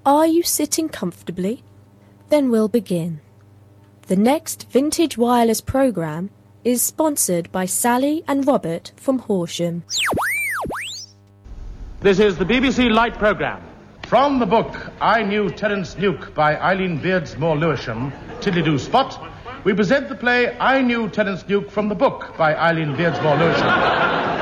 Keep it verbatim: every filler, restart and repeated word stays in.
Are you sitting comfortably? Then we'll begin. The next Vintage Wireless programme is sponsored by Sally and Robert from Horsham. This is the B B C Light programme. From the book I Knew Terence Nuke by Eileen Beardsmore Lewisham, Tiddly-Do Spot, we present the play I Knew Terence Nuke from the book by Eileen Beardsmore Lewisham.